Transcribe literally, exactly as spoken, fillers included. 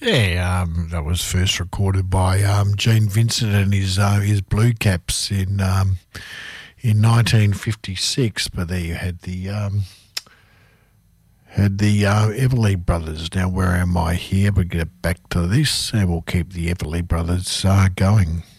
Yeah, um, that was first recorded by um, Gene Vincent and his uh, his Blue Caps in um, in nineteen fifty-six. But there you had the um, had the uh, Everly Brothers. Now, where am I here? We'll get back to this, and we'll keep the Everly Brothers uh, going.